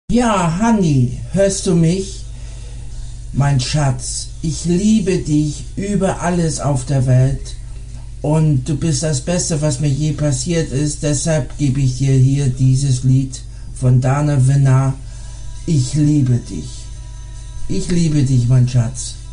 Ja, Honey, hörst du mich? Mein Schatz, ich liebe dich über alles auf der Welt und du bist das Beste, was mir je passiert ist. Deshalb gebe ich dir hier dieses Lied von Dana Winner. Ich liebe dich. Ich liebe dich, mein Schatz.